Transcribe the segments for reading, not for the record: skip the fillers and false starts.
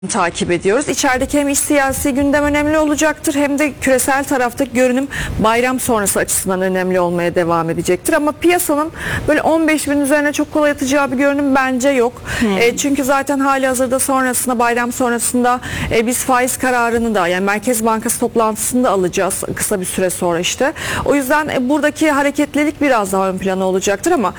takip ediyoruz. İçerideki hem iç siyasi gündem önemli olacaktır hem de küresel taraftaki görünüm bayram sonrası açısından önemli olmaya devam edecektir. Ama piyasanın böyle 15 bin üzerine çok kolay atacağı bir görünüm bence yok. Çünkü zaten halihazırda sonrasında bayram sonrasında biz faiz kararını da yani Merkez Bankası toplantısında alacağız kısa bir süre sonra işte. O yüzden buradaki hareketlilik biraz daha ön plana olacaktır ama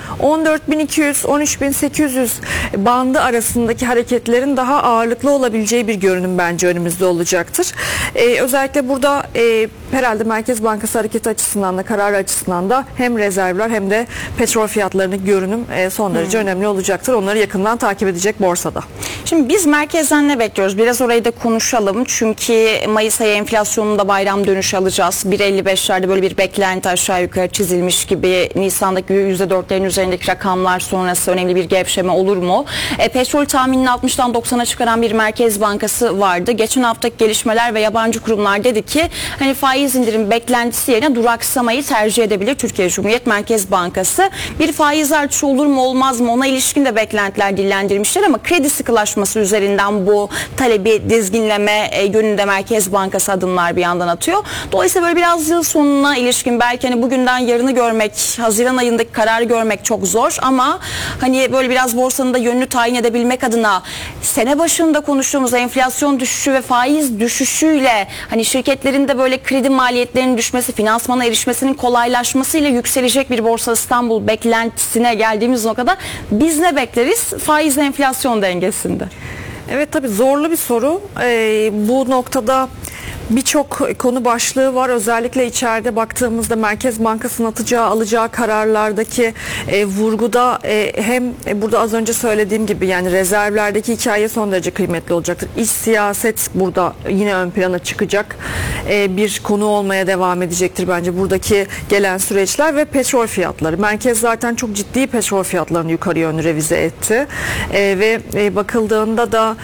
14.200-13.800 bandı arasındaki hareketlerin daha ağırlıklı olabileceği bir görünüm bence önümüzde olacaktır. Özellikle burada herhalde Merkez Bankası hareketi açısından da karar açısından da hem rezervler hem de petrol fiyatlarının görünüm son derece önemli olacaktır. Onları yakından takip edecek borsada. Şimdi biz merkezden ne bekliyoruz? Biraz orayı da konuşalım. Çünkü Mayıs ayı enflasyonunda bayram dönüşü alacağız. 1.55'lerde böyle bir beklenti aşağı yukarı çizilmiş gibi. Nisan'daki %4'lerin üzerindeki rakamlar sonrası önemli bir gevşeme olur mu? Petrol tahminini 60'dan 90'a çıkaran bir Merkez Bankası vardı. Geçen haftaki gelişmeler ve yabancı kurumlar dedi ki hani faiz indirim beklentisi yerine duraksamayı tercih edebilir Türkiye Cumhuriyet Merkez Bankası. Bir faiz artışı olur mu olmaz mı ona ilişkin de beklentiler dillendirmişler ama kredi sıkılaşması üzerinden bu talebi dizginleme yönünde Merkez Bankası adımlar bir yandan atıyor. Dolayısıyla böyle biraz yıl sonuna ilişkin belki hani bugünden yarını görmek, Haziran ayındaki kararı görmek çok zor ama hani böyle biraz borsanın da yönünü tayin edebilmek adına sene başında konuştuğumuz enflasyon düşüşü ve faiz düşüşüyle hani şirketlerin de böyle kredi maliyetlerinin düşmesi, finansmana erişmesinin kolaylaşmasıyla yükselecek bir Borsa İstanbul beklentisine geldiğimiz noktada biz ne bekleriz? Faiz enflasyon dengesinde. Evet tabii zorlu bir soru. Bu noktada birçok konu başlığı var. Özellikle içeride baktığımızda Merkez Bankası'nın alacağı kararlardaki vurguda hem burada az önce söylediğim gibi yani rezervlerdeki hikaye son derece kıymetli olacaktır. İç siyaset burada yine ön plana çıkacak bir konu olmaya devam edecektir bence buradaki gelen süreçler ve petrol fiyatları. Merkez zaten çok ciddi petrol fiyatlarını yukarı yönlü revize etti ve bakıldığında da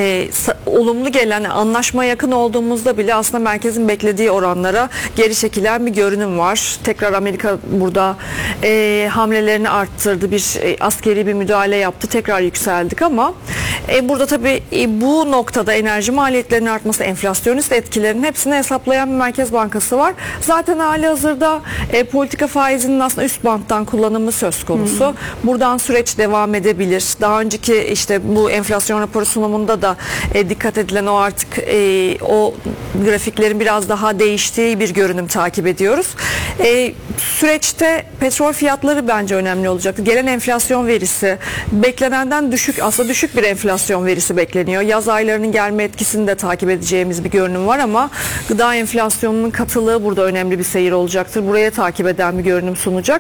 olumlu gelen anlaşmaya yakın olduğumuzda bile aslında merkezin beklediği oranlara geri çekilen bir görünüm var. Tekrar Amerika burada hamlelerini arttırdı. Bir askeri bir müdahale yaptı. Tekrar yükseldik ama burada tabii bu noktada enerji maliyetlerinin artması, enflasyonist etkilerinin hepsini hesaplayan bir Merkez Bankası var. Zaten halihazırda politika faizinin aslında üst banttan kullanımı söz konusu. Buradan süreç devam edebilir. Daha önceki işte bu enflasyon raporu sunumunda da dikkat edilen o artık o grafiklerin biraz daha değiştiği bir görünüm takip ediyoruz. Süreçte petrol fiyatları bence önemli olacak. Gelen enflasyon verisi beklenenden düşük, aslında düşük bir enflasyon verisi bekleniyor. Yaz aylarının gelme etkisini de takip edeceğimiz bir görünüm var ama gıda enflasyonunun katılığı burada önemli bir seyir olacaktır. Buraya takip eden bir görünüm sunacak.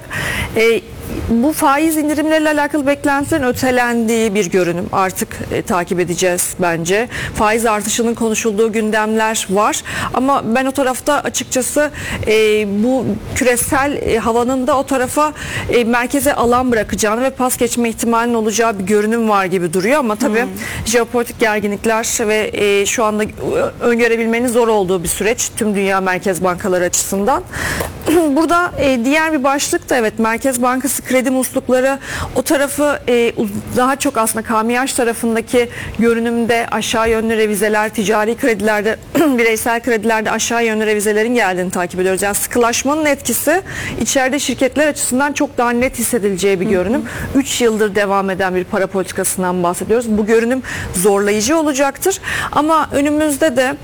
Bu faiz indirimleriyle alakalı beklentilerin ötelendiği bir görünüm artık takip edeceğiz bence. Faiz artışının konuşulduğu gündemler var ama ben o tarafta açıkçası bu küresel havanın da o tarafa merkeze alan bırakacağını ve pas geçme ihtimalinin olacağı bir görünüm var gibi duruyor ama tabii jeopolitik gerginlikler ve şu anda öngörebilmenin zor olduğu bir süreç tüm dünya merkez bankaları açısından. Burada diğer bir başlık da evet Merkez Bankası kredi muslukları o tarafı daha çok aslında KMH tarafındaki görünümde aşağı yönlü revizeler, ticari kredilerde, bireysel kredilerde aşağı yönlü revizelerin geldiğini takip ediyoruz. Yani sıkılaşmanın etkisi içeride şirketler açısından çok daha net hissedileceği bir görünüm. 3 yıldır devam eden bir para politikasından bahsediyoruz. Bu görünüm zorlayıcı olacaktır. Ama önümüzde de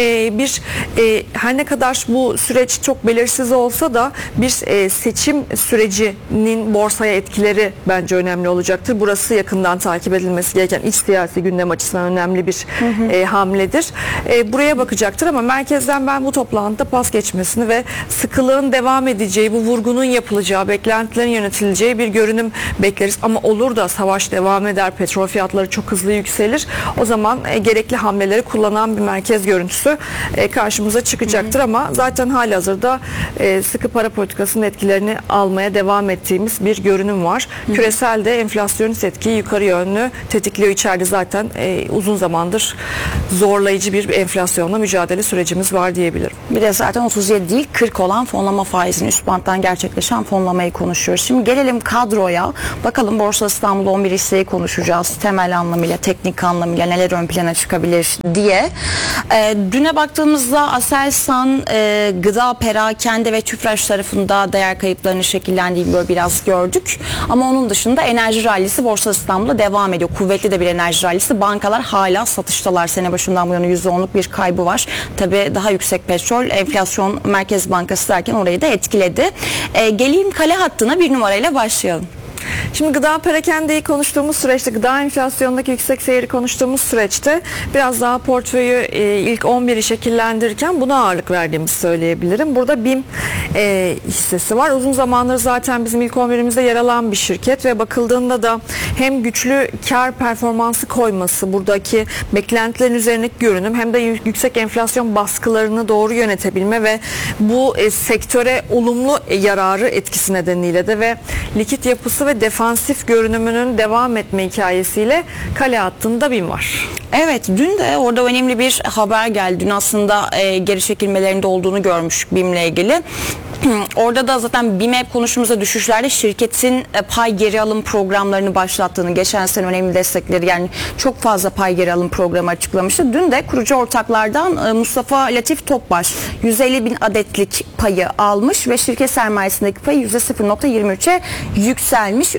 her ne kadar bu süreç çok belirsiz olsa da bir seçim sürecinin borsaya etkileri bence önemli olacaktır. Burası yakından takip edilmesi gereken iç siyasi gündem açısından önemli bir hamledir. Buraya bakacaktır ama merkezden ben bu toplantıda pas geçmesini ve sıkılığın devam edeceği, bu vurgunun yapılacağı, beklentilerin yönetileceği bir görünüm bekleriz. Ama olur da savaş devam eder, petrol fiyatları çok hızlı yükselir. O zaman gerekli hamleleri kullanan bir merkez görüntüsü karşımıza çıkacaktır ama zaten halihazırda sıkı para politikasının etkilerini almaya devam ettiğimiz bir görünüm var. Küresel de enflasyonist etkiyi yukarı yönlü tetikliyor. İçeride zaten uzun zamandır zorlayıcı bir enflasyonla mücadele sürecimiz var diyebilirim. Bir de zaten 37 değil 40 olan fonlama faizini üst banttan gerçekleşen fonlamayı konuşuyoruz. Şimdi gelelim kadroya. Bakalım Borsa İstanbul 11 hisseyi konuşacağız. Temel anlamıyla, teknik anlamıyla neler ön plana çıkabilir diye. Düne baktığımızda Aselsan, gıda, perakende ve Tüpraş tarafında değer kayıplarının şekillendiğini böyle biraz gördük. Ama onun dışında enerji rallisi Borsa İstanbul'da devam ediyor. Kuvvetli de bir enerji rallisi. Bankalar hala satıştalar. Sene başından bu yana %10'luk bir kaybı var. Tabii daha yüksek petrol, enflasyon, Merkez Bankası derken orayı da etkiledi. Geleyim kale hattına bir numarayla başlayalım. Şimdi gıda perakendeyi konuştuğumuz süreçte, gıda enflasyonundaki yüksek seyri konuştuğumuz süreçte biraz daha portföyü ilk 11'i şekillendirirken buna ağırlık verdiğimizi söyleyebilirim. Burada BİM hissesi var. Uzun zamandır zaten bizim ilk 11'imizde yer alan bir şirket ve bakıldığında da hem güçlü kar performansı koyması, buradaki beklentilerin üzerindeki görünüm, hem de yüksek enflasyon baskılarını doğru yönetebilme ve bu sektöre olumlu yararı etkisi nedeniyle de ve likit yapısı ve defansif görünümünün devam etme hikayesiyle kale hattında BİM var. Evet, dün de orada önemli bir haber geldi. Dün aslında geri çekilmelerinde olduğunu görmüştük BİM'le ilgili. Orada da zaten BİM hep konuştuğumuzda düşüşlerde şirketin pay geri alım programlarını başlattığını, geçen sene önemli destekleri, yani çok fazla pay geri alım programı açıklamıştı. Dün de kurucu ortaklardan Mustafa Latif Topbaş 150 bin adetlik payı almış ve şirket sermayesindeki payı %0.23'e yükselmiş.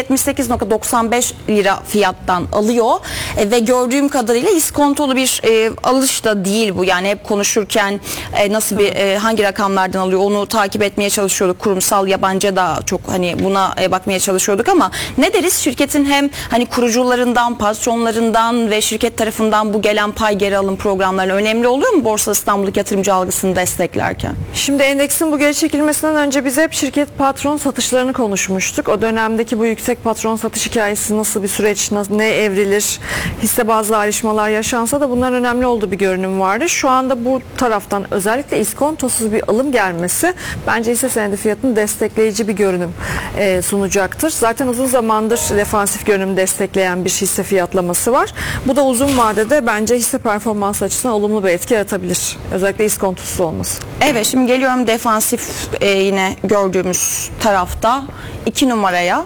378.95 lira fiyattan alıyor ve gördüğüm kadarıyla iskontolu bir alış da değil bu. Yani hep konuşurken nasıl bir hangi rakamlardan alıyor onu takip etmeye çalışıyorduk. Kurumsal, yabancı da çok hani buna bakmaya çalışıyorduk ama ne deriz? Şirketin hem hani kurucularından, patronlarından ve şirket tarafından bu gelen pay geri alım programları önemli oluyor mu Borsa İstanbul'daki yatırımcı algısını desteklerken? Şimdi endeksin bu geri çekilmesinden önce biz hep şirket patron satışlarını konuşmuştuk. O dönemdeki bu yüksek patron satış hikayesi nasıl bir süreç, ne evrilir, hisse bazı ayrışmalar yaşansa da bunların önemli olduğu bir görünüm vardı. Şu anda bu taraftan özellikle iskontosuz bir alım gelmesi bence hisse senedi fiyatını destekleyici bir görünüm sunacaktır. Zaten uzun zamandır defansif görünüm destekleyen bir hisse fiyatlaması var. Bu da uzun vadede bence hisse performansı açısından olumlu bir etki yaratabilir. Özellikle iskontosuz olması. Evet, şimdi geliyorum defansif yine gördüğümüz tarafta 2 numaraya.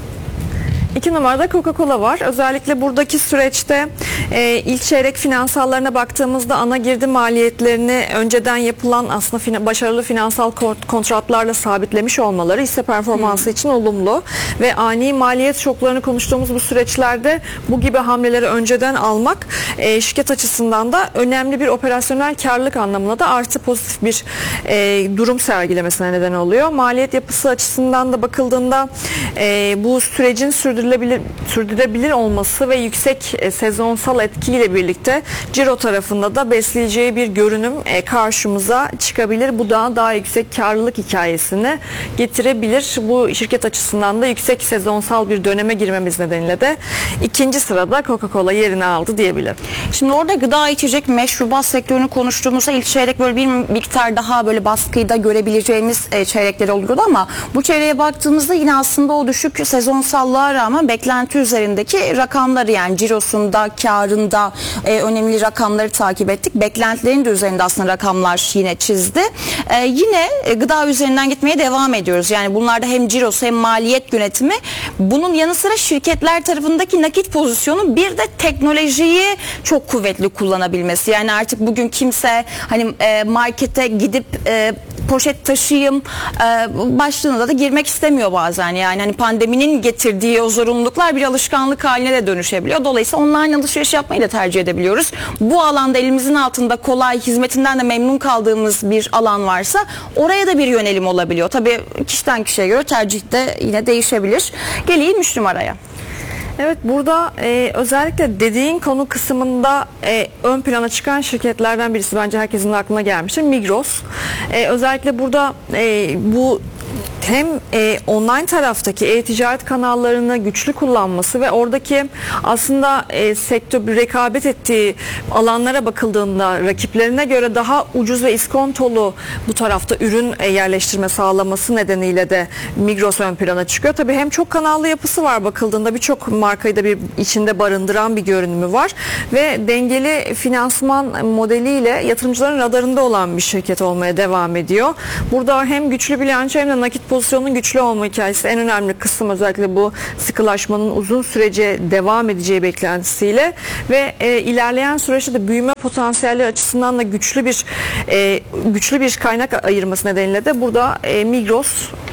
2 numarada Coca-Cola var. Özellikle buradaki süreçte ilk çeyrek finansallarına baktığımızda ana girdi maliyetlerini önceden yapılan aslında başarılı finansal kontratlarla sabitlemiş olmaları hisse performansı için olumlu ve ani maliyet şoklarını konuştuğumuz bu süreçlerde bu gibi hamleleri önceden almak şirket açısından da önemli bir operasyonel karlılık anlamına da artı pozitif bir durum sergilemesine neden oluyor. Maliyet yapısı açısından da bakıldığında bu sürecin sürdürülebilir olması ve yüksek sezonsal etkiyle birlikte ciro tarafında da besleyeceği bir görünüm karşımıza çıkabilir. Bu da daha yüksek karlılık hikayesini getirebilir. Bu şirket açısından da yüksek sezonsal bir döneme girmemiz nedeniyle de ikinci sırada Coca-Cola yerini aldı diyebilirim. Şimdi orada gıda, içecek, meşrubat sektörünü konuştuğumuzda ilk çeyrek böyle bir miktar daha böyle baskıyı da görebileceğimiz çeyrekler oluyordu ama bu çeyreğe baktığımızda yine aslında o düşük sezonsallığa rağmen beklenti üzerindeki rakamları, yani cirosunda, karında önemli rakamları takip ettik. Beklentilerin de üzerinde aslında rakamlar yine çizdi. Yine gıda üzerinden gitmeye devam ediyoruz. Yani bunlarda hem cirosu hem maliyet yönetimi. Bunun yanı sıra şirketler tarafındaki nakit pozisyonu, bir de teknolojiyi çok kuvvetli kullanabilmesi. Yani artık bugün kimse hani markete gidip poşet taşıyayım başlığına da girmek istemiyor bazen. Yani hani pandeminin getirdiği o zorunluluklar bir alışkanlık haline de dönüşebiliyor. Dolayısıyla online alışveriş yapmayı da tercih edebiliyoruz. Bu alanda elimizin altında kolay, hizmetinden de memnun kaldığımız bir alan varsa oraya da bir yönelim olabiliyor. Tabii kişiden kişiye göre tercih de yine değişebilir. Geleyim 3 numaraya. Evet, burada özellikle dediğin konu kısmında ön plana çıkan şirketlerden birisi, bence herkesin de aklına gelmiştir, Migros. Özellikle burada bu hem online taraftaki e-ticaret kanallarını güçlü kullanması ve oradaki aslında sektör bir rekabet ettiği alanlara bakıldığında rakiplerine göre daha ucuz ve iskontolu bu tarafta ürün yerleştirme sağlaması nedeniyle de Migros ön plana çıkıyor. Tabii hem çok kanallı yapısı var, bakıldığında birçok markayı da bir içinde barındıran bir görünümü var ve dengeli finansman modeliyle yatırımcıların radarında olan bir şirket olmaya devam ediyor. Burada hem güçlü bilanço hem de nakit pozisyonun güçlü olma hikayesi en önemli kısım, özellikle bu sıkılaşmanın uzun sürece devam edeceği beklentisiyle ve ilerleyen süreçte de büyüme potansiyeli açısından da güçlü bir kaynak ayırması nedeniyle de burada Migros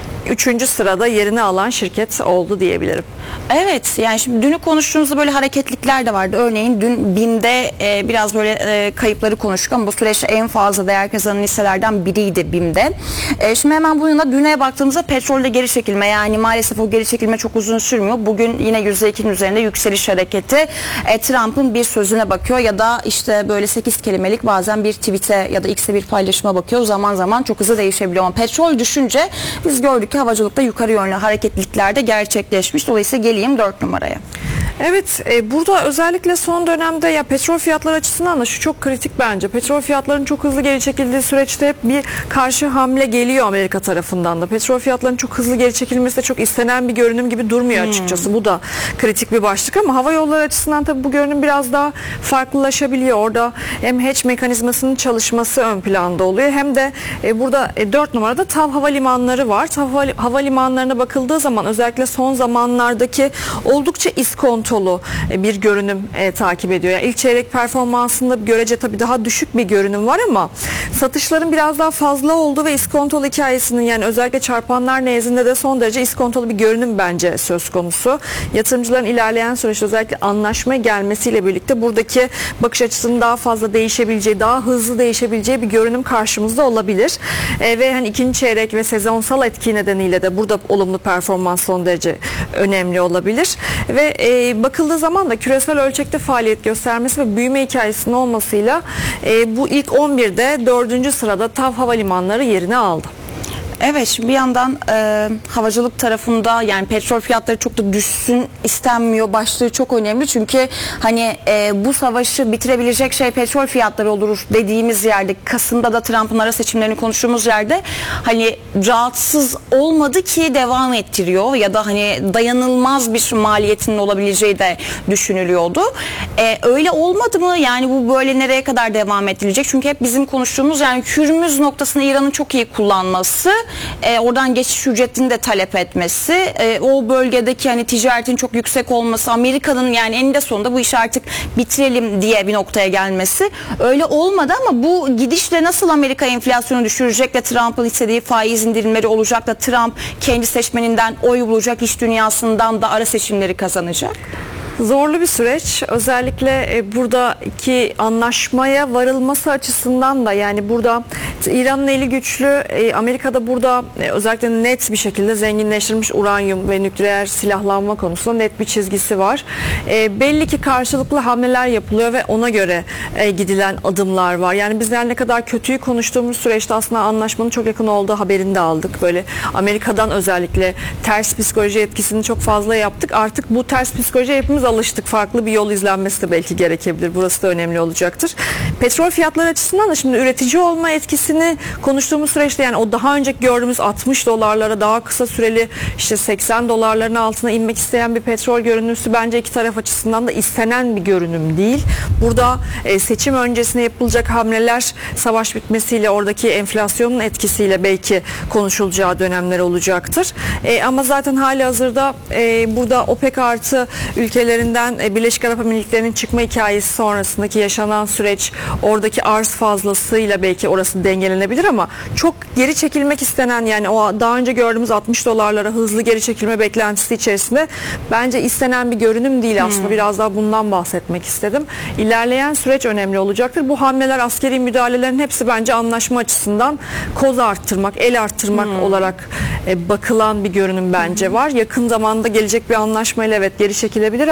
3. sırada yerini alan şirket oldu diyebilirim. Evet, yani şimdi dünü konuştuğumuzda böyle hareketlikler de vardı. Örneğin dün BİM'de biraz böyle kayıpları konuştuk ama bu süreçte en fazla değer kazanan hisselerden biriydi BİM'de. Şimdi hemen bunun yanında düne baktığımızda petrolde geri çekilme, yani maalesef o geri çekilme çok uzun sürmüyor. Bugün yine %2'nin üzerinde yükseliş hareketi. Trump'ın bir sözüne bakıyor ya da işte böyle 8 kelimelik bazen bir tweet'e ya da X'e bir paylaşıma bakıyor. Zaman zaman çok hızlı değişebiliyor ama petrol düşünce biz gördük ki havacılıkta yukarı yönlü hareketlilikler de gerçekleşmiş. Dolayısıyla geleyim 4 numaraya. Evet, burada özellikle son dönemde ya petrol fiyatları açısından da şu çok kritik bence. Petrol fiyatlarının çok hızlı geri çekildiği süreçte hep bir karşı hamle geliyor Amerika tarafından da. Petrol fiyatlarının çok hızlı geri çekilmesi de çok istenen bir görünüm gibi durmuyor açıkçası. Bu da kritik bir başlık ama hava yolları açısından tabii bu görünüm biraz daha farklılaşabiliyor. Orada hem hedge mekanizmasının çalışması ön planda oluyor hem de burada 4 numarada TAV havalimanları var. TAV havalimanlarına bakıldığı zaman özellikle son zamanlardaki oldukça iskontolu bir görünüm takip ediyor. Yani ilk çeyrek performansında görece tabii daha düşük bir görünüm var ama satışların biraz daha fazla olduğu ve iskontolu hikayesinin, yani özellikle çarpanlar nezdinde de son derece iskontolu bir görünüm bence söz konusu. Yatırımcıların ilerleyen süreçte özellikle anlaşmaya gelmesiyle birlikte buradaki bakış açısının daha fazla değişebileceği, daha hızlı değişebileceği bir görünüm karşımızda olabilir. Ve hani ikinci çeyrek ve sezonsal etki nedeniyle de burada olumlu performans son derece önemli olabilir. Ve bakıldığı zaman da küresel ölçekte faaliyet göstermesi ve büyüme hikayesinin olmasıyla bu ilk 11'de 4. sırada TAV havalimanları yerini aldı. Evet, şimdi bir yandan havacılık tarafında yani petrol fiyatları çok da düşsün istenmiyor başlığı çok önemli. Çünkü hani bu savaşı bitirebilecek şey petrol fiyatları olur dediğimiz yerde, Kasım'da da Trump'ın ara seçimlerini konuştuğumuz yerde hani rahatsız olmadı ki devam ettiriyor ya da hani dayanılmaz bir maliyetinin olabileceği de düşünülüyordu. Öyle olmadı mı? Yani bu böyle nereye kadar devam ettirilecek? Çünkü hep bizim konuştuğumuz yani Hürmüz noktasını İran'ın çok iyi kullanması, oradan geçiş ücretini de talep etmesi, o bölgedeki hani ticaretin çok yüksek olması, Amerika'nın yani eninde sonunda bu işi artık bitirelim diye bir noktaya gelmesi öyle olmadı ama bu gidişle nasıl Amerika enflasyonu düşürecek de Trump'ın istediği faiz indirimleri olacak da Trump kendi seçmeninden oy bulacak, iş dünyasından da ara seçimleri kazanacak? Zorlu bir süreç. Özellikle buradaki anlaşmaya varılması açısından da, yani burada İran'ın eli güçlü. Amerika'da burada özellikle net bir şekilde zenginleştirilmiş uranyum ve nükleer silahlanma konusunda net bir çizgisi var. Belli ki karşılıklı hamleler yapılıyor ve ona göre gidilen adımlar var. Yani bizler ne kadar kötüyü konuştuğumuz süreçte aslında anlaşmanın çok yakın olduğu haberini de aldık. Böyle Amerika'dan özellikle ters psikoloji etkisini çok fazla yaptık. Artık bu ters psikoloji hepimiz alıştık. Farklı bir yol izlenmesi de belki gerekebilir. Burası da önemli olacaktır. Petrol fiyatları açısından da şimdi üretici olma etkisini konuştuğumuz süreçte, yani o daha önce gördüğümüz 60 dolarlara daha kısa süreli işte 80 dolarların altına inmek isteyen bir petrol görünümü bence iki taraf açısından da istenen bir görünüm değil. Burada seçim öncesine yapılacak hamleler savaş bitmesiyle, oradaki enflasyonun etkisiyle belki konuşulacağı dönemler olacaktır. Ama zaten halihazırda burada OPEC artı ülkelerinden Birleşik Arap Emirlikleri'nin çıkma hikayesi sonrasındaki yaşanan süreç, oradaki arz fazlasıyla belki orası dengelenebilir ama çok geri çekilmek istenen, yani o daha önce gördüğümüz 60 dolarlara hızlı geri çekilme beklentisi içerisinde bence istenen bir görünüm değil aslında. Biraz daha bundan bahsetmek istedim. İlerleyen süreç önemli olacaktır. Bu hamleler, askeri müdahalelerin hepsi bence anlaşma açısından koz arttırmak, el arttırmak olarak bakılan bir görünüm bence var. Yakın zamanda gelecek bir anlaşmayla evet geri çekilebilir ama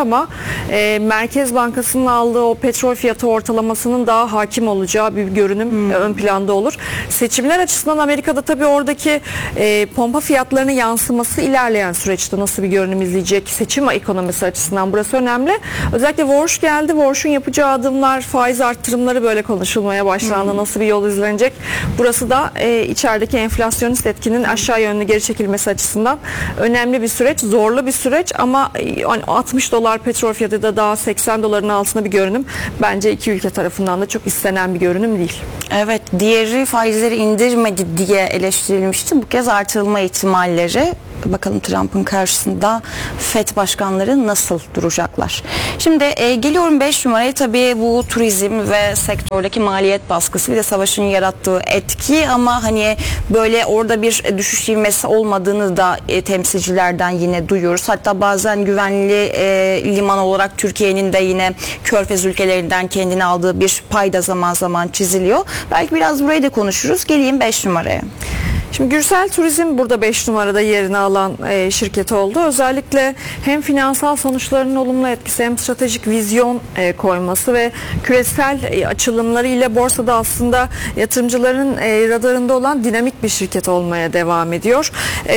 ama Merkez Bankası'nın aldığı o petrol fiyatı ortalamasının daha hakim olacağı bir görünüm ön planda olur. Seçimler açısından Amerika'da tabii oradaki pompa fiyatlarının yansıması ilerleyen süreçte nasıl bir görünüm izleyecek, seçim ekonomisi açısından burası önemli. Özellikle Warsh geldi. Warsh'un yapacağı adımlar, faiz arttırımları böyle konuşulmaya başlandı. Nasıl bir yol izlenecek? Burası da içerideki enflasyonist etkinin aşağı yönlü geri çekilmesi açısından önemli bir süreç, zorlu bir süreç ama $60 petrol fiyatı da daha $80'ın altında bir görünüm. Bence iki ülke tarafından da çok istenen bir görünüm değil. Evet, diğeri faizleri indirmedi diye eleştirilmişti. Bu kez artırılma ihtimalleri. Bakalım Trump'ın karşısında FED başkanları nasıl duracaklar? Şimdi geliyorum 5 numaraya. Tabii bu turizm ve sektördeki maliyet baskısı bir de savaşın yarattığı etki ama hani böyle orada bir düşüş ivmesi olmadığını da temsilcilerden yine duyuyoruz. Hatta bazen güvenli liman olarak Türkiye'nin de yine Körfez ülkelerinden kendine aldığı bir pay da zaman zaman çiziliyor. Belki biraz burayı da konuşuruz. Geleyim 5 numaraya. Şimdi Gürsel Turizm burada 5 numarada yerini alan şirket oldu. Özellikle hem finansal sonuçlarının olumlu etkisi hem stratejik vizyon koyması ve küresel açılımları ile borsada aslında yatırımcıların radarında olan dinamik bir şirket olmaya devam ediyor.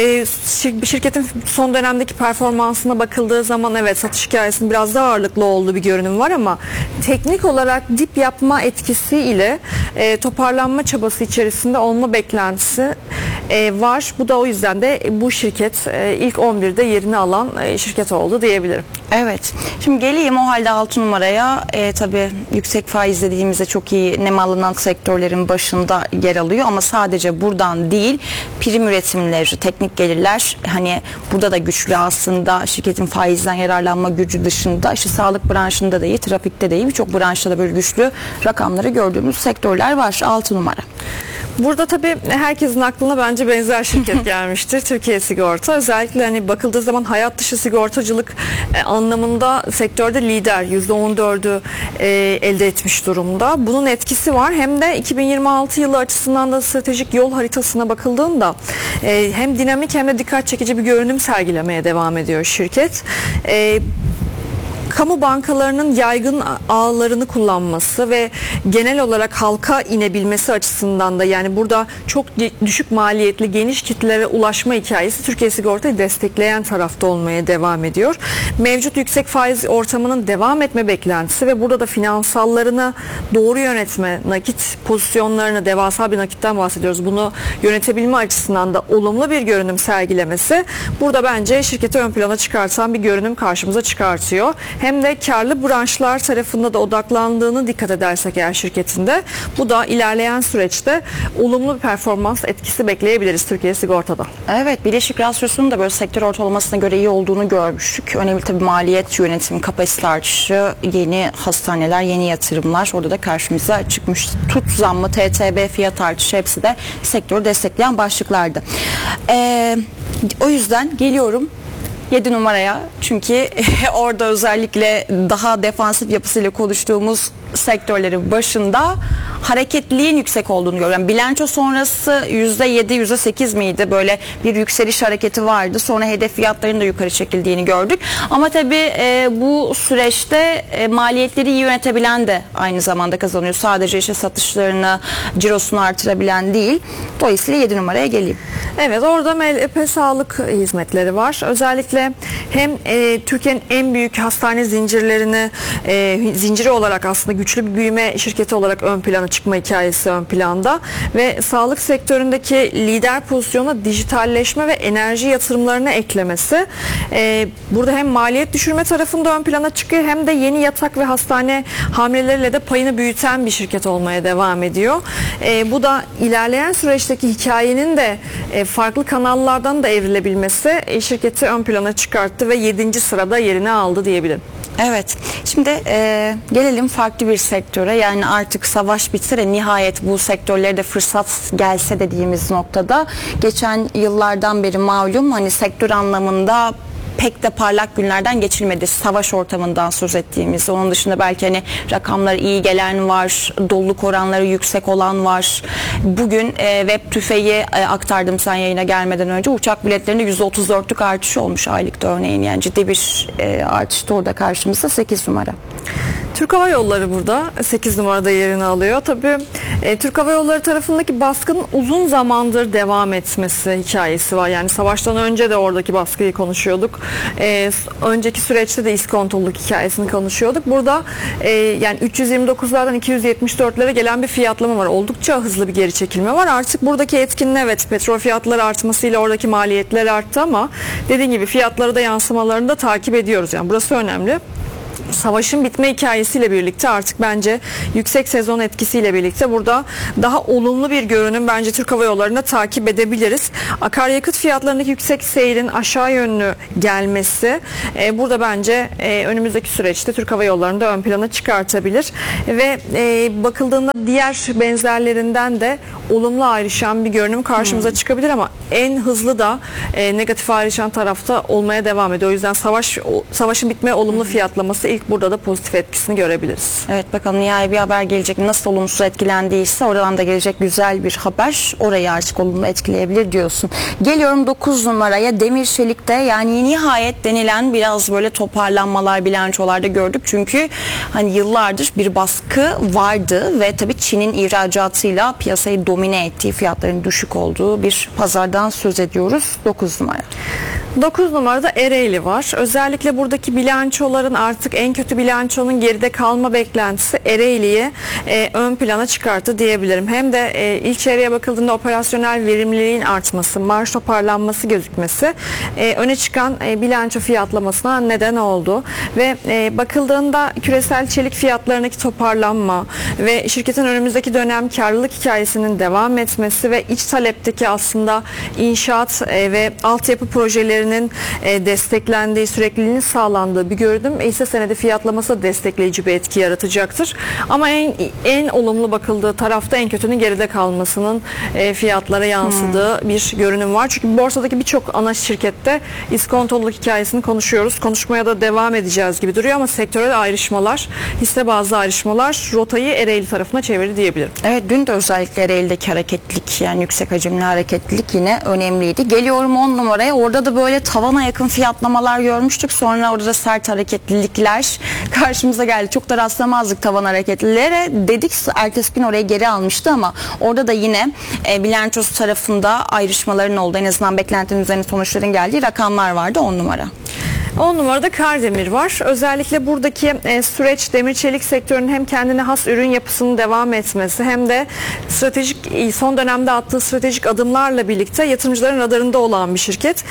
Şirketin son dönemdeki performansına bakıldığı zaman evet satış hikayesinin biraz daha ağırlıklı olduğu bir görünüm var ama teknik olarak dip yapma etkisi ile toparlanma çabası içerisinde olma beklentisi var. Bu da o yüzden de bu şirket ilk 11'de yerini alan şirket oldu diyebilirim. Evet. Şimdi geleyim o halde 6 numaraya. Tabii yüksek faiz dediğimizde çok iyi nemallanan sektörlerin başında yer alıyor ama sadece buradan değil, prim üretimleri, teknik gelirler hani burada da güçlü aslında. Şirketin faizden yararlanma gücü dışında işte sağlık branşında da iyi, trafikte de iyi, birçok branşta da böyle güçlü rakamları gördüğümüz sektörler var. 6 numara. Burada tabii herkesin aklına bence benzer şirket gelmiştir. Türkiye Sigorta. Özellikle hani bakıldığı zaman hayat dışı sigortacılık anlamında sektörde lider. %14'ü elde etmiş durumda. Bunun etkisi var. Hem de 2026 yılı açısından da stratejik yol haritasına bakıldığında hem dinamik hem de dikkat çekici bir görünüm sergilemeye devam ediyor şirket. Kamu bankalarının yaygın ağlarını kullanması ve genel olarak halka inebilmesi açısından da yani burada çok düşük maliyetli geniş kitlelere ulaşma hikayesi Türkiye Sigorta'yı destekleyen tarafta olmaya devam ediyor. Mevcut yüksek faiz ortamının devam etme beklentisi ve burada da finansallarını doğru yönetme, nakit pozisyonlarını devasa bir nakitten bahsediyoruz. Bunu yönetebilme açısından da olumlu bir görünüm sergilemesi burada bence şirketi ön plana çıkartan bir görünüm karşımıza çıkartıyor. Hem de karlı branşlar tarafında da odaklandığını dikkat edersek eğer şirketinde bu da ilerleyen süreçte olumlu bir performans etkisi bekleyebiliriz Türkiye Sigorta'da. Evet, bileşik rasyosunun da böyle sektör ortalamasına göre iyi olduğunu görmüştük. Önemli tabii maliyet yönetimi, kapasite artışı, yeni hastaneler, yeni yatırımlar orada da karşımıza çıkmış. Tut zammı, TTB fiyat artışı hepsi de sektörü destekleyen başlıklardı. O yüzden geliyorum 7 numaraya çünkü orada özellikle daha defansif yapısıyla konuştuğumuz sektörlerin başında hareketliliğin yüksek olduğunu görüyorum. Yani bilanço sonrası %7, %8 miydi? Böyle bir yükseliş hareketi vardı. Sonra hedef fiyatlarının da yukarı çekildiğini gördük. Ama tabii bu süreçte maliyetleri iyi yönetebilen de aynı zamanda kazanıyor. Sadece işte satışlarını, cirosunu artırabilen değil. Dolayısıyla 7 numaraya geleyim. Evet, orada MLP sağlık hizmetleri var. Özellikle hem Türkiye'nin en büyük hastane zincirlerini zinciri olarak aslında güçlü bir büyüme şirketi olarak ön plana çıkma hikayesi ön planda ve sağlık sektöründeki lider pozisyona dijitalleşme ve enerji yatırımlarını eklemesi burada hem maliyet düşürme tarafında ön plana çıkıyor hem de yeni yatak ve hastane hamleleriyle de payını büyüten bir şirket olmaya devam ediyor. Bu da ilerleyen süreçteki hikayenin de farklı kanallardan da evrilebilmesi şirketi ön plana çıkarttı ve 7. sırada yerini aldı diyebilirim. Evet. Şimdi gelelim farklı bir sektöre. Yani artık savaş bitse de nihayet bu sektörlere de fırsat gelse dediğimiz noktada geçen yıllardan beri malum hani sektör anlamında pek de parlak günlerden geçilmedi. Savaş ortamından söz ettiğimiz. Onun dışında belki hani rakamları iyi gelen var, doluluk oranları yüksek olan var. Bugün web tüfeği aktardım sen yayına gelmeden önce. Uçak biletlerinde %34'lük artış olmuş aylıkta örneğin. Yani ciddi bir artış da orada karşımızda 8 numara. Türk Hava Yolları burada 8 numarada yerini alıyor. Tabii Türk Hava Yolları tarafındaki baskının uzun zamandır devam etmesi hikayesi var. Yani savaştan önce de oradaki baskıyı konuşuyorduk. Önceki süreçte de iskontoluk hikayesini konuşuyorduk. Burada yani 329'lardan 274'lere gelen bir fiyatlama var. Oldukça hızlı bir geri çekilme var. Artık buradaki etkin evet petrol fiyatları artmasıyla oradaki maliyetler arttı ama dediğim gibi fiyatları da yansımalarını da takip ediyoruz. Yani burası önemli. Savaşın bitme hikayesiyle birlikte artık bence yüksek sezon etkisiyle birlikte burada daha olumlu bir görünüm bence Türk Hava Yolları'nda takip edebiliriz. Akaryakıt fiyatlarındaki yüksek seyrin aşağı yönlü gelmesi burada bence önümüzdeki süreçte Türk Hava Yolları'nda ön plana çıkartabilir ve bakıldığında diğer benzerlerinden de olumlu ayrışan bir görünüm karşımıza çıkabilir ama en hızlı da negatif ayrışan tarafta olmaya devam ediyor. O yüzden savaşın bitme olumlu fiyatlaması ilk burada da pozitif etkisini görebiliriz. Evet bakalım nihai bir haber gelecek. Nasıl olumsuz etkilendiyse oradan da gelecek güzel bir haber. Orayı artık olumlu etkileyebilir diyorsun. Geliyorum 9 numaraya Demir Çelik'te yani nihayet denilen biraz böyle toparlanmalar bilançolarda gördük. Çünkü hani yıllardır bir baskı vardı ve tabii Çin'in ihracatıyla piyasayı domine ettiği fiyatların düşük olduğu bir pazardan söz ediyoruz. 9 numara. 9 numarada Ereğli var. Özellikle buradaki bilançoların artık en kötü bilançonun geride kalma beklentisi Ereğli'yi ön plana çıkarttı diyebilirim. Hem de ilk çeyreğe bakıldığında operasyonel verimliliğin artması, marj toparlanması gözükmesi öne çıkan bilanço fiyatlamasına neden oldu. Ve bakıldığında küresel çelik fiyatlarındaki toparlanma ve şirketin önümüzdeki dönem karlılık hikayesinin devam etmesi ve iç talepteki aslında inşaat ve altyapı projelerinin desteklendiği, sürekliliğinin sağlandığı bir görünüm hisse senedi fiyatlaması da destekleyici bir etki yaratacaktır. Ama en olumlu bakıldığı tarafta en kötünün geride kalmasının fiyatlara yansıdığı bir görünüm var. Çünkü borsadaki birçok ana şirkette iskontoluluk hikayesini konuşuyoruz. Konuşmaya da devam edeceğiz gibi duruyor ama sektörel ayrışmalar, hisse bazlı ayrışmalar rotayı Ereğli tarafına çevirdi diyebilirim. Evet dün de özellikle Ereğli'deki hareketlilik yani yüksek hacimli hareketlilik yine önemliydi. Geliyorum 10 numaraya. Orada da böyle tavana yakın fiyatlamalar görmüştük. Sonra orada sert hareketlilikler karşımıza geldi. Çok da rastlamazdık tavan hareketlilere. Dedik ertesi gün oraya geri almıştı ama orada da yine bilançosu tarafında ayrışmaların olduğu en azından beklentinin üzerine sonuçların geldiği rakamlar vardı 10 numara. 10 numarada Kardemir var. Özellikle buradaki süreç demir çelik sektörünün hem kendine has ürün yapısının devam etmesi hem de son dönemde attığı stratejik adımlarla birlikte yatırımcıların radarında olan bir şirket.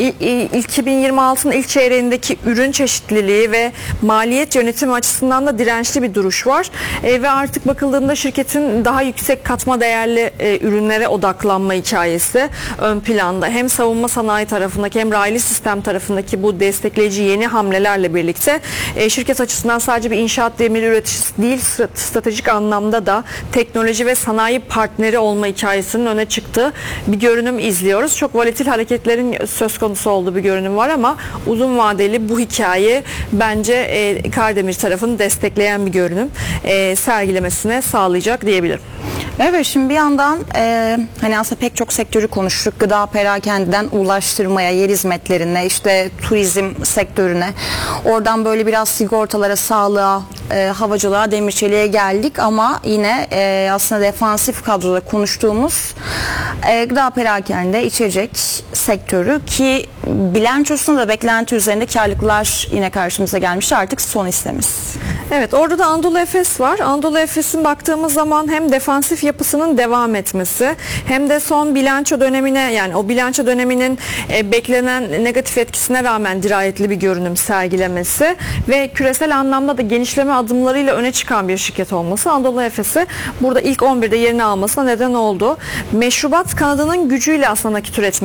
2026'nın ilk çeyreğindeki ürün çeşitliliği ve maliyet yönetimi açısından da dirençli bir duruş var. Ve artık bakıldığında şirketin daha yüksek katma değerli ürünlere odaklanma hikayesi ön planda. Hem savunma sanayi tarafındaki hem raylı sistem tarafındaki bu destekleyici yeni hamlelerle birlikte şirket açısından sadece bir inşaat demiri üreticisi değil, stratejik anlamda da teknoloji ve sanayi partneri olma hikayesinin öne çıktığı bir görünüm izliyoruz. Çok volatil hareketlerin söz konusu olduğu bir görünüm var ama uzun vadeli bu hikaye bence Kardemir tarafını destekleyen bir görünüm sergilemesine sağlayacak diyebilirim. Evet şimdi bir yandan hani aslında pek çok sektörü konuştuk. Gıda perakendeden ulaştırmaya, yer hizmetlerine, işte turizm sektörüne, oradan böyle biraz sigortalara, sağlığa, havacılığa, demir çeliğe geldik ama yine aslında defansif kadroda konuştuğumuz gıda perakende, içecek sektörü ki bilançosunda da beklenti üzerinde karlılıklar yine karşımıza gelmiş artık son hissemiz. Evet orada da Anadolu Efes var. Anadolu Efes'in baktığımız zaman hem defansif yapısının devam etmesi hem de son bilanço dönemine yani o bilanço döneminin beklenen negatif etkisine rağmen dirayetli bir görünüm sergilemesi ve küresel anlamda da genişleme adımlarıyla öne çıkan bir şirket olması Anadolu Efes'i burada ilk 11'de yerini almasına neden oldu. Meşrubat kanadının gücüyle aslında nakit üretmeye devam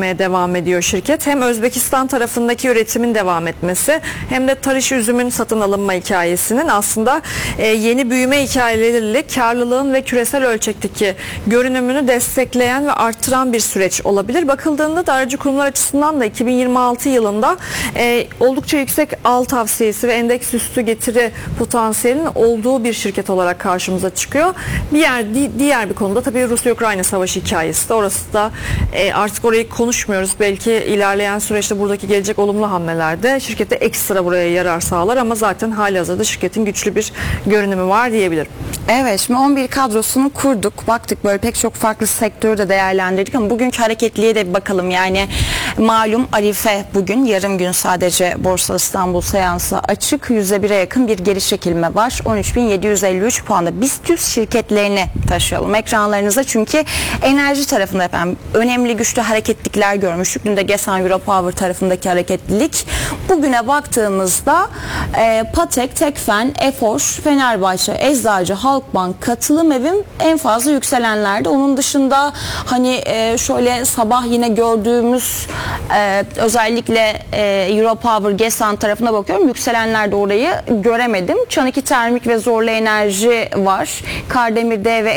devam ediyor şirket. Hem Özbekistan tarafındaki üretimin devam etmesi hem de Tarış üzümün satın alınma hikayesinin aslında yeni büyüme hikayeleriyle karlılığın ve küresel ölçekteki görünümünü destekleyen ve arttıran bir süreç olabilir. Bakıldığında da aracı kurumlar açısından da 2026 yılında oldukça yüksek al tavsiyesi ve endeks üstü getiri potansiyelinin olduğu bir şirket olarak karşımıza çıkıyor. Diğer bir konuda tabii Rusya-Ukrayna savaşı hikayesi de, orası da artık orayı konuşmuyoruz. Belki ilerleyen süreçte buradaki gelecek olumlu hamlelerde şirkete ekstra buraya yarar sağlar ama zaten halihazırda şirketin güçlü bir görünümü var diyebilirim. Evet, şimdi 11 kadrosunu kurduk. Baktık böyle pek çok farklı sektörü de değerlendirdik ama bugünkü hareketliliğe de bir bakalım. Yani malum Arife bugün yarım gün sadece Borsa İstanbul seansı açık. %1'e yakın bir geri çekilme var. 13.753 puanda. BIST şirketlerini taşıyalım ekranlarınıza çünkü enerji tarafında efendim önemli güçlü hareketlikler görmüştük. Dün de Gesan Europower tarafındaki hareketlilik. Bugüne baktığımızda Patek, Tekfen, Efor, Fenerbahçe, Eczacı, Halkbank, Katılım Evim en fazla yükselenlerde. Onun dışında hani şöyle sabah yine gördüğümüz özellikle Europower, Gesan tarafına bakıyorum. Yükselenlerde orayı göremedim. Çan 2 Termik ve Zorlu Enerji var. Kardemir'de ve